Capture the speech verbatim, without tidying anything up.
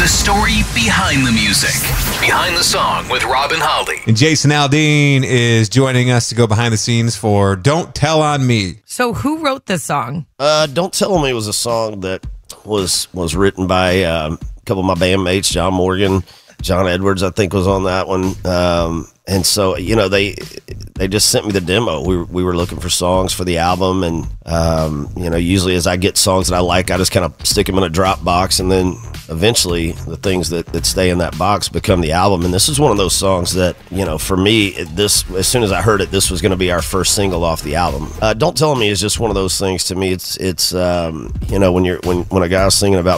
story behind the music. Behind the Song with Rob and Holly. And Jason Aldean is joining us to go behind the scenes for Don't Tell on Me. So who wrote this song? Uh, Don't Tell Me was a song that was was written by uh, a couple of my bandmates, John Morgan, John Edwards, I think, was on that one. Um, and so, you know, they they just sent me the demo. We were, we were looking for songs for the album. And, um, you know, usually as I get songs that I like, I just kind of stick them in a Dropbox. And then eventually the things that, that stay in that box become the album. And this is one of those songs that, you know, for me, this as soon as I heard it, this was going to be our first single off the album. Uh, Don't Tell Me is just one of those things to me. It's, it's um, you know, when you're when, when a guy's singing about